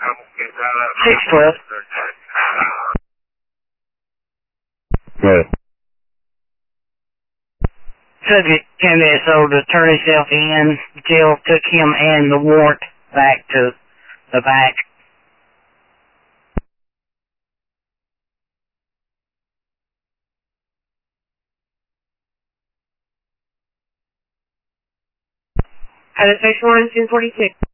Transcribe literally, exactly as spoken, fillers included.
six twelve. Right. Subject ten minutes old to turn himself in. Jill took him and the warrant back to the back. At station one, two forty-six.